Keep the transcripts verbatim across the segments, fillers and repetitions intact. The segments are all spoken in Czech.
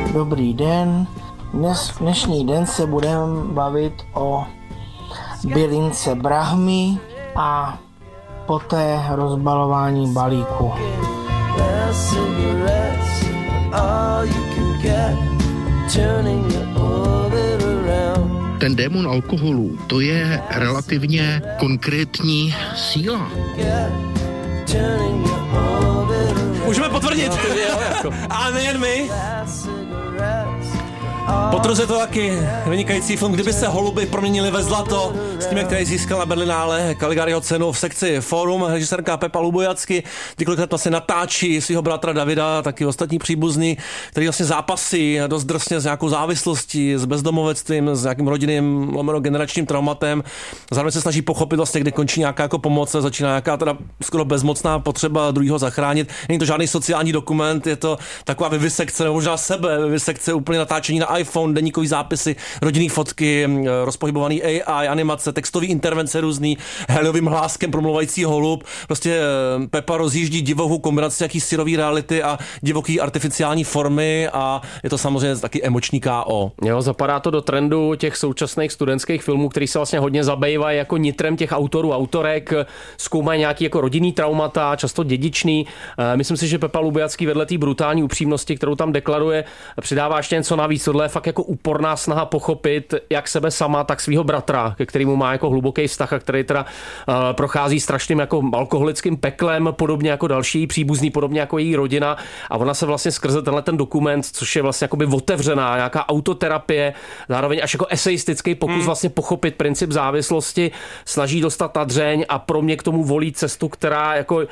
Dobrý den. Dnes, dnešní den se budeme bavit o bylince brahmy a poté rozbalování balíku. Ten démon alkoholu, to je relativně konkrétní síla. Můžeme potvrdit. A nejen my. Potrhuje to taky vynikající film, kdyby se holuby proměnily ve zlato, s tím, který získal na Berlinále Caligariho cenu v sekci Forum. Režisérka Pepa Lubojacky několikrát vlastně natáčí svého bratra Davida, taky ostatní příbuzní, který vlastně zápasí dost drsně s nějakou závislostí, s bezdomovectvím, s nějakým rodinným lomeno generačním traumatem. Zároveň se snaží pochopit vlastně, kde končí nějaká jako pomoc, začíná nějaká teda skoro bezmocná potřeba druhého zachránit. Není to žádný sociální dokument, je to taková vivisekce, nebo možná sebe vivisekce, úplně natáčení na iPhone, deníkový zápisy, rodinný fotky, rozpohybovaný A I, animace, textový intervence různý, heliovým hláskem promluvající holub. Prostě Pepa rozjíždí divokou kombinaci jaký syrový reality a divoký artificiální formy a je to samozřejmě taky emoční K O. Jo, zapadá to do trendu těch současných studentských filmů, který se vlastně hodně zabývají jako nitrem těch autorů, autorek, zkoumají nějaký jako rodinný traumata, často dědičný. Myslím si, že Pepa Lubojacký vedle té brutální upřímnosti, kterou tam deklaruje, přidává ještě něco navíc. Tohle je fakt jako úporná snaha pochopit jak sebe sama, tak svého bratra, ke kterému má jako hluboký vztah a který teda uh, prochází strašným jako alkoholickým peklem, podobně jako další příbuzný, podobně jako její rodina, a ona se vlastně skrze tenhle ten dokument, což je vlastně jakoby otevřená nějaká autoterapie, zároveň až jako eseistický pokus hmm. vlastně pochopit princip závislosti, snaží dostat na dřeň a pro mě k tomu volí cestu, která jako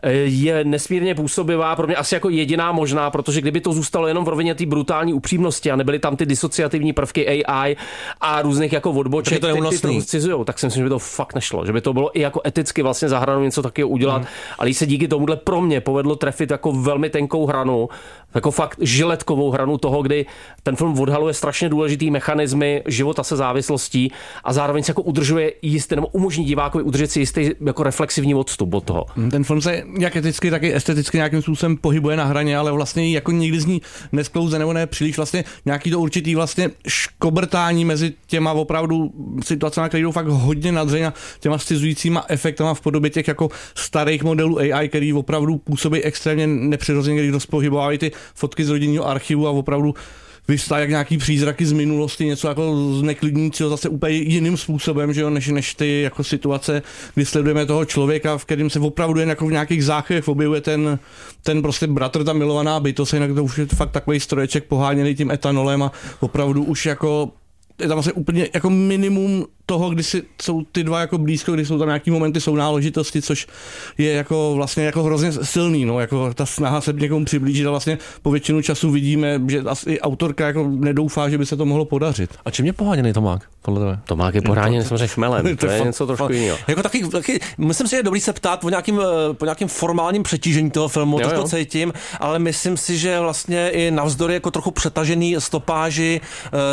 je nesmírně působivá, pro mě asi jako jediná možná, protože kdyby to zůstalo jenom v rovině té brutální upřímnosti a nebyly tam ty disociativní prvky A I a různých jako odboček, které ty to scizujou, tak si myslím, že by to fakt nešlo, že by to bylo i jako eticky vlastně za hranou něco taky udělat, hmm. ale se díky tomuhle pro mě povedlo trefit jako velmi tenkou hranu, jako fakt žiletkovou hranu toho, kdy ten film odhaluje strašně důležitý mechanismy života se závislostí a zároveň se jako udržuje jistý, nebo umožní divákovi udržet si jistý jako reflexivní odstup od toho. Ten film se jak eticky, tak i esteticky nějakým způsobem pohybuje na hraně, ale vlastně jako nikdy z ní nesklouze nebo ne příliš vlastně nějaký to určitý vlastně škobrtání mezi těma opravdu situacemi, které jdou fakt hodně na dřeň a těma scizujícíma efektama v podobě těch jako starých modelů A I, který opravdu působí extrémně nepřirozeně, když rozpohybovají ty fotky z rodinného archivu a opravdu vystá jak nějaký přízraky z minulosti, něco jako zneklidňujícího zase úplně jiným způsobem, že jo, než, než ty jako situace, kdy sledujeme toho člověka, v kterém se opravdu jen jako v nějakých záchvěvech objevuje ten, ten prostě bratr, ta milovaná bytost, jinak to už je fakt takový stroječek poháněný tím etanolem a opravdu už jako je tam vlastně úplně jako minimum toho, kdy si jsou ty dva jako blízko, kdy jsou tam nějaký momenty sounáležitosti, což je jako vlastně jako hrozně silný, no, jako ta snaha se někomu přiblížit a vlastně po většinu času vidíme, že asi autorka jako nedoufá, že by se to mohlo podařit. A čím je poháněný Tomák? Tomák je poháněný samozřejmě chmelem, to, to je něco trošku jiného. Jako taky, taky, myslím si, že je dobrý se ptát po nějakým, po nějakým formálním přetížení toho filmu, jo, to cítím, ale myslím si, že vlastně i navzdory jako trochu přetažený stopáži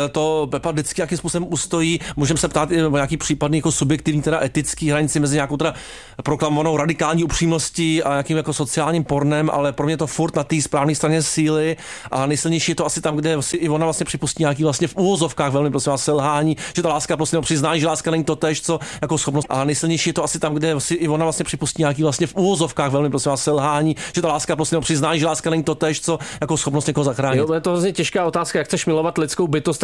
to Pepa vždycky jakým způsobem ustojí. Můžeme se ptát i o nějaký případný jako subjektivní teda etický hranici mezi nějakou teda proklamovanou radikální upřímností a nějakým jako sociálním pornem, ale pro mě to furt na té správné straně síly a nejsilnější je to asi tam, kde si i ona vlastně připustí nějaký vlastně v úvozovkách velmi prosím vás selhání, že ta láska prostě přiznání, že láska není to též, co jako schopnost, a nejsilnější je to asi tam, kde si i ona vlastně připustí nějaký vlastně v úvozovkách velmi prosím vás selhání, že ta láska prostě přiznání, že láska není to též, co jako schopnost někoho zachránit. Jo, je to hrozně těžká otázka, jak chceš milovat lidskou bytost.